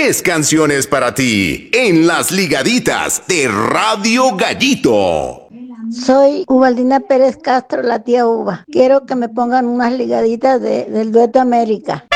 3 canciones para ti en las ligaditas de Radio Gallito. Soy Ubaldina Pérez Castro, la tía Uva. Quiero que me pongan unas ligaditas del Dueto América.